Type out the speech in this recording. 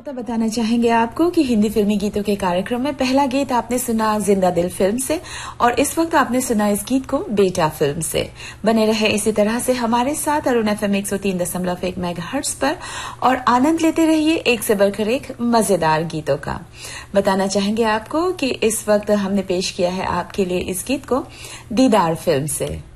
श्रोता बताना चाहेंगे आपको कि हिंदी फिल्मी गीतों के कार्यक्रम में पहला गीत आपने सुना जिंदा दिल फिल्म से और इस वक्त आपने सुना इस गीत को बेटा फिल्म से। बने रहे इसी तरह से हमारे साथ अरुण FM 103.1 मेगाहर्ट्ज पर और आनंद लेते रहिए एक से बढ़कर एक मजेदार गीतों का। बताना चाहेंगे आपको कि इस वक्त हमने पेश किया है आपके लिए इस गीत को दीदार फिल्म से।